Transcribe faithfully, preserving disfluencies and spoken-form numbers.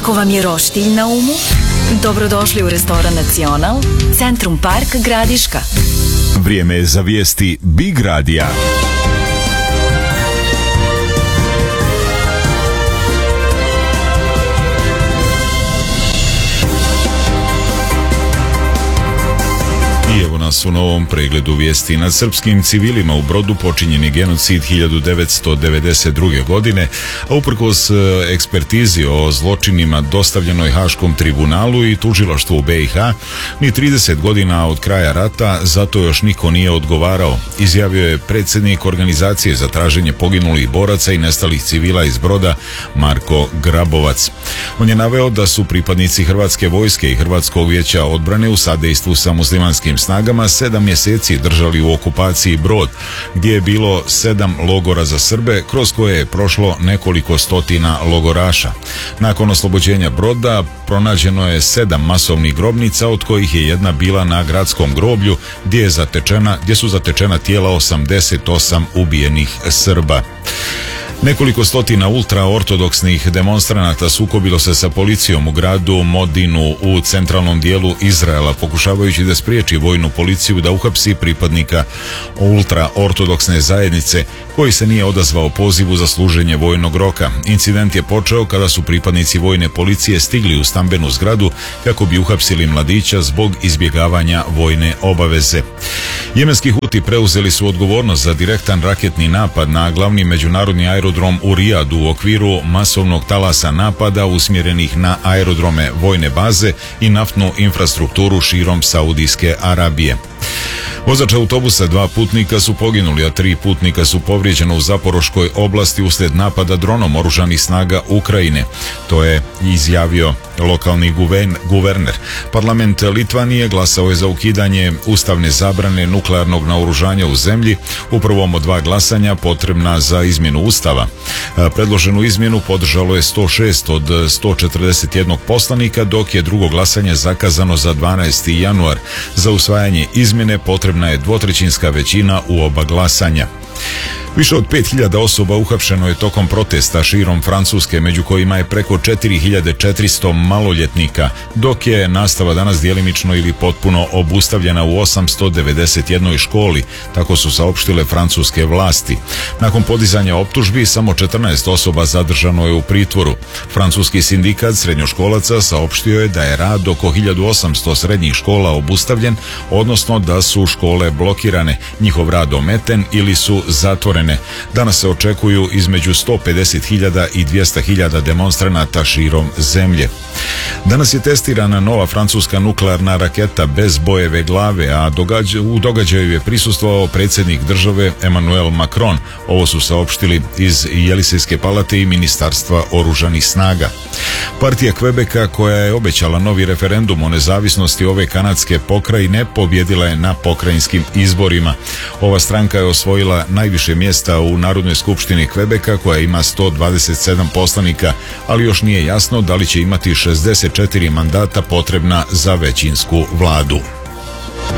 Ako vam je roštilj na umu, dobrodošli u restoran Nacional, Centrum Park Gradiška. Vrijeme je za vijesti Big Radija. I evo nas u novom pregledu vijesti. Nad srpskim civilima u Brodu počinjen je genocid hiljadu devetsto devedeset druge. godine, a uprkos ekspertizi o zločinima dostavljenoj Haškom tribunalu i tužilaštvu u B i H, ni trideset godina od kraja rata zato još niko nije odgovarao, izjavio je predsjednik organizacije za traženje poginulih boraca i nestalih civila iz Broda, Marko Grabovac. On je naveo da su pripadnici Hrvatske vojske i Hrvatskog vijeća odbrane u sadejstvu sa muslimanskim snagama sedam mjeseci držali u okupaciji Brod, gdje je bilo sedam logora za Srbe, kroz koje je prošlo nekoliko stotina logoraša. Nakon oslobođenja Broda pronađeno je sedam masovnih grobnica, od kojih je jedna bila na gradskom groblju, gdje je zatečena, gdje su zatečena tijela osamdeset osam ubijenih Srba. Nekoliko stotina ultraortodoksnih demonstranata sukobilo se sa policijom u gradu Modinu u centralnom dijelu Izraela, pokušavajući da spriječi vojnu policiju da uhapsi pripadnika ultraortodoksne zajednice koji se nije odazvao pozivu za služenje vojnog roka. Incident je počeo kada su pripadnici vojne policije stigli u stambenu zgradu kako bi uhapsili mladića zbog izbjegavanja vojne obaveze. Jemenski Huti preuzeli su odgovornost za direktan raketni napad na glavni međunarodni aerodrom u Rijadu u okviru masovnog talasa napada usmjerenih na aerodrome, vojne baze i naftnu infrastrukturu širom Saudijske Arabije. Vozač autobusa, dva putnika su poginuli, a tri putnika su povrijeđena u Zaporoškoj oblasti uslijed napada dronom oružanih snaga Ukrajine. To je izjavio lokalni guverner. Parlament Litvanije glasao je za ukidanje ustavne zabrane nuklearnog naoružanja u zemlji, u prvom od dva glasanja potrebna za izmjenu ustava. Predloženu izmjenu podržalo je sto šest od sto četrdeset jedan poslanika, dok je drugo glasanje zakazano za dvanaesti januar. Za usvajanje izmjene potrebna je dvotrećinska većina u oba glasanja. Više od pet hiljada osoba uhapšeno je tokom protesta širom Francuske, među kojima je preko četiri hiljade četiristo maloljetnika, dok je nastava danas djelimično ili potpuno obustavljena u osamsto devedeset jednoj školi, tako su saopštile francuske vlasti. Nakon podizanja optužbi, samo četrnaest osoba zadržano je u pritvoru. Francuski sindikat srednjoškolaca saopštio je da je rad oko hiljadu osamsto srednjih škola obustavljen, odnosno da su škole blokirane, njihov rad ometen ili su zatvorene. Danas se očekuju između sto pedeset hiljada i dvjesto hiljada demonstranata širom zemlje. Danas je testirana nova francuska nuklearna raketa bez bojeve glave, a događa, u događaju je prisustvovao predsjednik države Emmanuel Macron. Ovo su saopštili iz Jelisejske palate i Ministarstva oružanih snaga. Partija Kvebeka, koja je obećala novi referendum o nezavisnosti ove kanadske pokrajine, pobjedila je na pokrajinskim izborima. Ova stranka je osvojila najviše mjesta u Narodnoj skupštini Kvebeka, koja ima sto dvadeset sedam poslanika, ali još nije jasno da li će imati šezdeset četiri mandata potrebna za većinsku vladu.